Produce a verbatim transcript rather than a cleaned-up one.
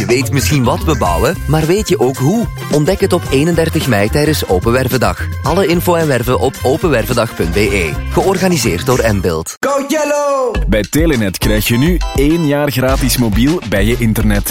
Je weet misschien wat we bouwen, maar weet je ook hoe? Ontdek het op eenendertig mei tijdens Open Wervendag. Alle info en werven op openwervendag punt b e. Georganiseerd door Mbuild. Go Yellow! Bij Telenet krijg je nu één jaar gratis mobiel bij je internet.